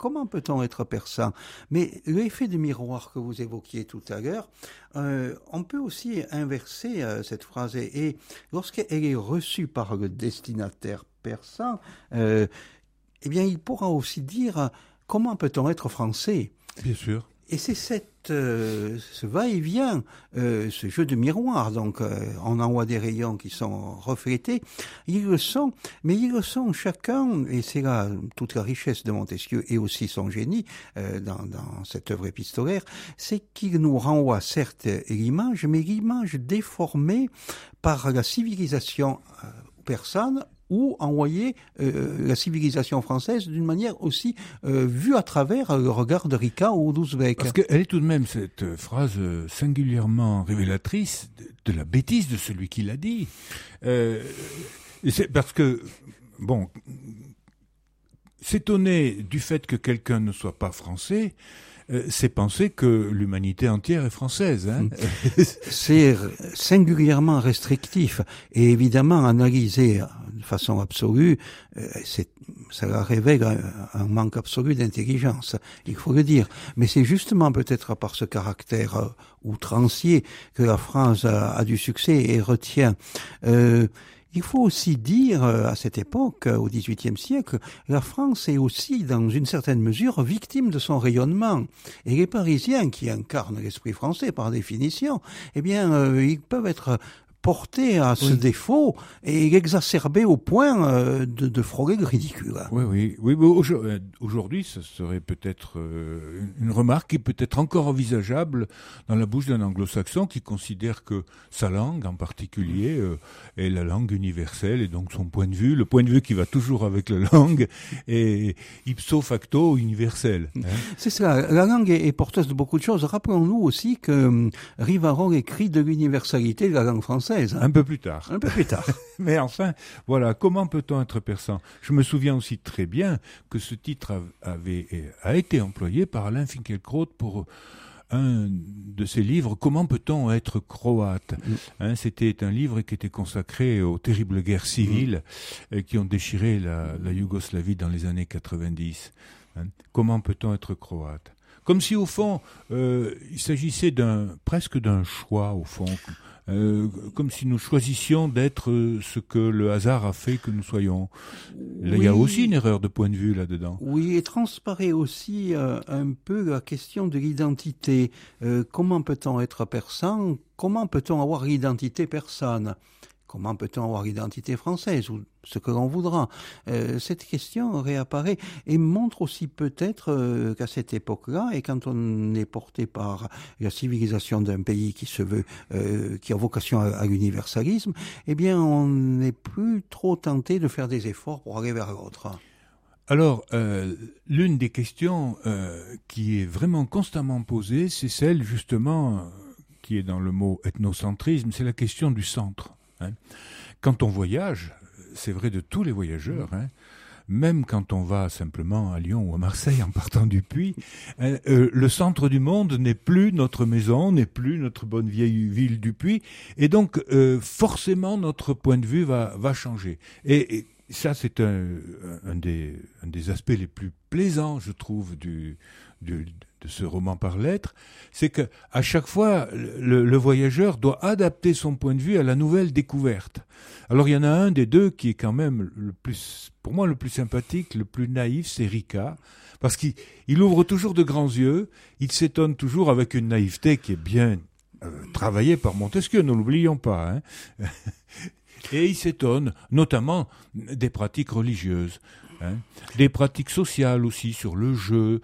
comment peut-on être persan? Mais l'effet de miroir que vous évoquiez tout à l'heure, on peut aussi inverser cette phrase. Et lorsqu'elle est reçue par le destinataire persan, eh bien, il pourra aussi dire comment peut-on être français? Bien sûr. Et c'est ce va-et-vient, ce jeu de miroir. Donc, on envoie des rayons qui sont reflétés. Ils le sont, mais ils le sont chacun, et c'est là toute la richesse de Montesquieu et aussi son génie dans cette œuvre épistolaire, c'est qu'il nous renvoie certes l'image, mais l'image déformée par la civilisation persane, ou envoyer la civilisation française d'une manière aussi vue à travers le regard de Rica ou d'Ouzbek. Parce qu'elle est tout de même, cette phrase singulièrement révélatrice de la bêtise de celui qui l'a dit. C'est parce que, bon, s'étonner du fait que quelqu'un ne soit pas français, c'est penser que l'humanité entière est française. Hein. C'est singulièrement restrictif. Et évidemment, analysé de façon absolue, ça révèle un manque absolu d'intelligence, il faut le dire. Mais c'est justement peut-être par ce caractère outrancier que la France a du succès et retient. Il faut aussi dire, à cette époque, au XVIIIe siècle, la France est aussi, dans une certaine mesure, victime de son rayonnement. Et les Parisiens, qui incarnent l'esprit français par définition, eh bien, ils peuvent être portés à ce défaut et l'exacerber au point de frôler le ridicule. Oui. Aujourd'hui, ce serait peut-être une remarque qui peut être encore envisageable dans la bouche d'un anglo-saxon qui considère que sa langue, en particulier, est la langue universelle et donc son point de vue, le point de vue qui va toujours avec la langue, est ipso facto universel. Hein. C'est cela. La langue est porteuse de beaucoup de choses. Rappelons-nous aussi que Rivarol écrit de l'universalité de la langue française. Un peu plus tard. Mais enfin, voilà, comment peut-on être persan? Je me souviens aussi très bien que ce titre a été employé par Alain Finkielkraut pour un de ses livres, Comment peut-on être croate? C'était un livre qui était consacré aux terribles guerres civiles qui ont déchiré la Yougoslavie dans les années 90. Comment peut-on être croate? Comme si, au fond, il s'agissait presque d'un choix, au fond. Comme si nous choisissions d'être ce que le hasard a fait que nous soyons. Là, il y a aussi une erreur de point de vue là-dedans. Oui, et transparaît aussi un peu la question de l'identité. Comment peut-on être persan? Comment peut-on avoir l'identité persane? Comment peut-on avoir l'identité française ou ce que l'on voudra? Cette question réapparaît et montre aussi peut-être qu'à cette époque-là, et quand on est porté par la civilisation d'un pays qui se veut, qui a vocation à l'universalisme, eh bien, on n'est plus trop tenté de faire des efforts pour aller vers l'autre. Alors, l'une des questions qui est vraiment constamment posée, c'est celle justement qui est dans le mot ethnocentrisme, c'est la question du centre. Quand on voyage, c'est vrai de tous les voyageurs, même quand on va simplement à Lyon ou à Marseille en partant du Puy, le centre du monde n'est plus notre maison, n'est plus notre bonne vieille ville du Puy, et donc forcément notre point de vue va changer. Et ça, c'est un des aspects les plus plaisants, je trouve, de ce roman par lettres, c'est que à chaque fois, le voyageur doit adapter son point de vue à la nouvelle découverte. Alors il y en a un des deux qui est quand même pour moi le plus sympathique, le plus naïf, c'est Rica, parce qu'il ouvre toujours de grands yeux, il s'étonne toujours avec une naïveté qui est bien travaillée par Montesquieu, ne l'oublions pas. Et il s'étonne notamment des pratiques religieuses. Des pratiques sociales aussi sur le jeu.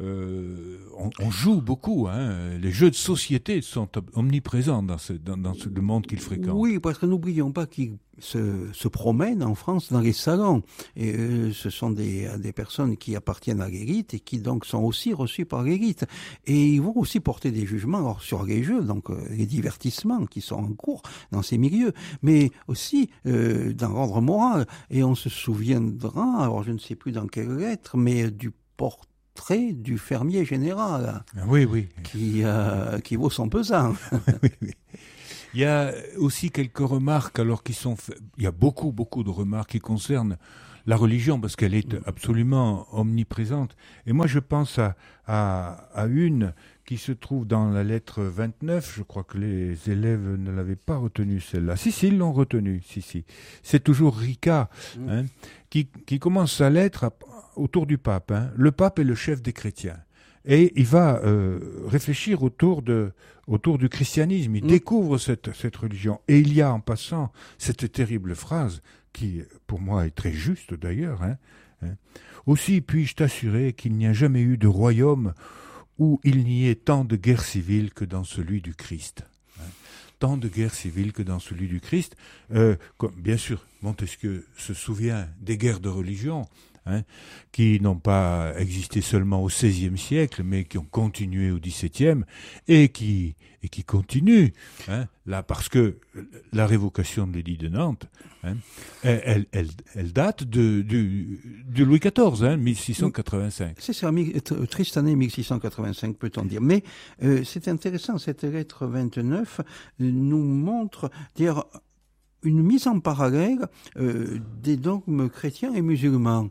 On joue beaucoup. Les jeux de société sont omniprésents dans le monde qu'il fréquente. Oui, parce que n'oublions pas qu'il se promènent en France dans les salons. Et ce sont des personnes qui appartiennent à l'élite et qui donc sont aussi reçues par l'élite. Et ils vont aussi porter des jugements sur les jeux, donc les divertissements qui sont en cours dans ces milieux, mais aussi dans l'ordre moral. Et on se souviendra, alors je ne sais plus dans quelle lettre, mais du portrait du fermier général. Oui. Qui vaut son pesant. Oui. Il y a aussi quelques remarques, alors il y a beaucoup de remarques qui concernent la religion, parce qu'elle est absolument omniprésente. Et moi, je pense à une qui se trouve dans la lettre 29. Je crois que les élèves ne l'avaient pas retenue, celle-là. Si, ils l'ont retenue. Si. C'est toujours Rica, qui commence sa lettre autour du pape. Le pape est le chef des chrétiens. Et il va réfléchir autour du christianisme. Il découvre cette religion. Et il y a en passant cette terrible phrase, qui pour moi est très juste d'ailleurs. Aussi puis-je t'assurer qu'il n'y a jamais eu de royaume où il n'y ait tant de guerres civiles que dans celui du Christ. Tant de guerres civiles que dans celui du Christ. Bien sûr, Montesquieu se souvient des guerres de religion, qui n'ont pas existé seulement au XVIe siècle, mais qui ont continué au XVIIe et qui continuent. Là, parce que la révocation de l'édit de Nantes, elle date du Louis XIV, 1685. C'est ça, triste année 1685, peut-on dire. Mais c'est intéressant, cette lettre 29 nous montre dire une mise en parallèle des dogmes chrétiens et musulmans.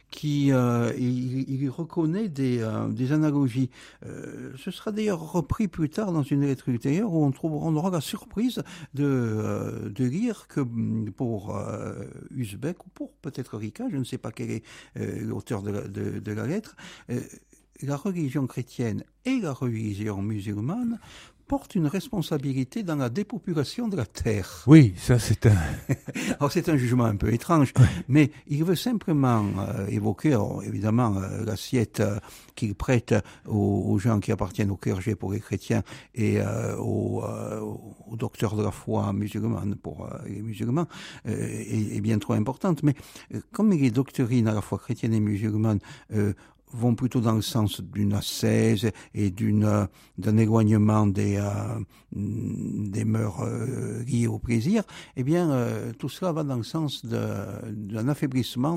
Il reconnaît des analogies. Ce sera d'ailleurs repris plus tard dans une lettre ultérieure où on aura la surprise de lire que pour Usbek ou pour peut-être Rica, je ne sais pas quel est l'auteur de la lettre, la religion chrétienne et la religion musulmane portent une responsabilité dans la dépopulation de la Terre. Oui, ça c'est un... Alors c'est un jugement un peu étrange, mais il veut simplement évoquer, évidemment, l'assiette qu'il prête aux gens qui appartiennent au clergé pour les chrétiens et aux docteurs de la foi musulmane pour les musulmans, est bien trop importante. Mais comme les doctrines à la fois chrétiennes et musulmanes vont plutôt dans le sens d'une ascèse et d'un éloignement des mœurs liées au plaisir, eh bien, tout cela va dans le sens d'un affaiblissement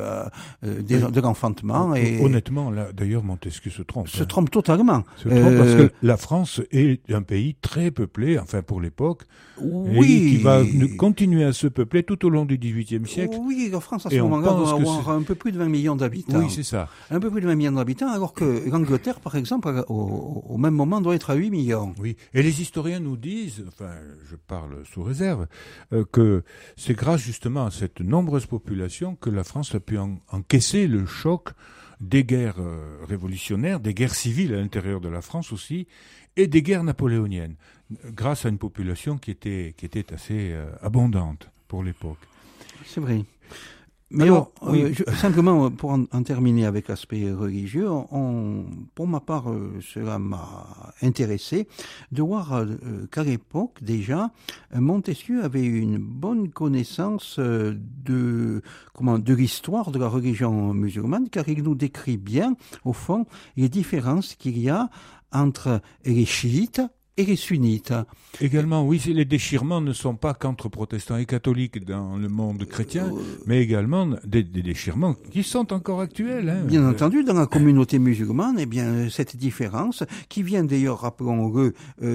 de l'enfantement. Et honnêtement, là, d'ailleurs, Montesquieu se trompe. Se trompe totalement. Se trompe parce que la France est un pays très peuplé, enfin pour l'époque, oui, et qui va continuer à se peupler tout au long du XVIIIe siècle. Oui, la France à ce moment-là doit avoir un peu plus de 20 millions d'habitants. Oui, c'est ça. Un peu plus de 20 millions d'habitants, alors que l'Angleterre, par exemple, au même moment, doit être à 8 millions. Oui, et les historiens nous disent, enfin, je parle sous réserve, que c'est grâce justement à cette nombreuse population que la France a pu encaisser le choc des guerres révolutionnaires, des guerres civiles à l'intérieur de la France aussi, et des guerres napoléoniennes, grâce à une population qui était assez abondante pour l'époque. C'est vrai. Mais alors, simplement, pour en terminer avec l'aspect religieux, pour ma part, cela m'a intéressé de voir qu'à l'époque, déjà, Montesquieu avait une bonne connaissance de l'histoire de la religion musulmane, car il nous décrit bien, au fond, les différences qu'il y a entre les chiites et les sunnites. Également, oui, les déchirements ne sont pas qu'entre protestants et catholiques dans le monde chrétien, mais également des déchirements qui sont encore actuels. Bien entendu, dans la communauté musulmane, eh bien, cette différence, qui vient d'ailleurs, rappelons-le,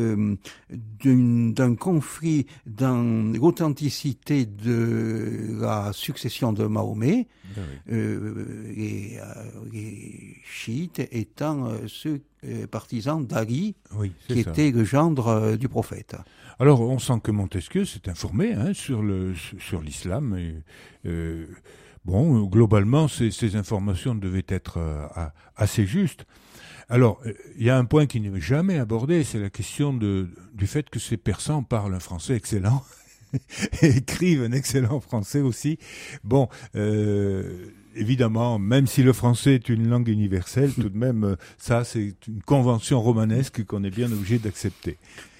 d'un conflit dans l'authenticité de la succession de Mahomet, les chiites étant ceux partisans d'Ali, qui était le gendre du prophète. Alors, on sent que Montesquieu s'est informé sur l'islam. Bon, globalement, ces informations devaient être assez justes. Alors, il y a un point qui n'est jamais abordé, c'est la question du fait que ces persans parlent un français excellent et écrivent un excellent français aussi. Bon, évidemment, même si le français est une langue universelle, tout de même, ça, c'est une convention romanesque qu'on est bien obligé d'accepter.